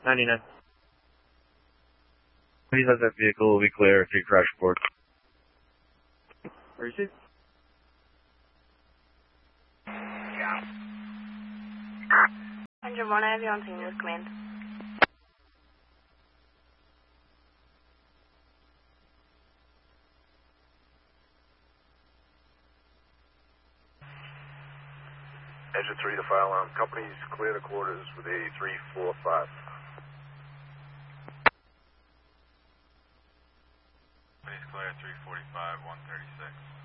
99. Please let that vehicle will be clear if you crash report. Receive. Engine 1, I have you on scene with command. Engine 3 to fire alarm. Companies clear the quarters with a 345. Company's clear 345, 136.